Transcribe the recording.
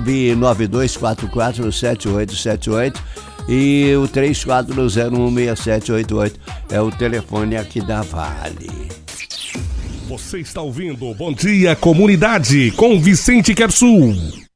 992447878 e o 34016788 é o telefone aqui da Vale. Você está ouvindo Bom Dia Comunidade com Vicente Quersul.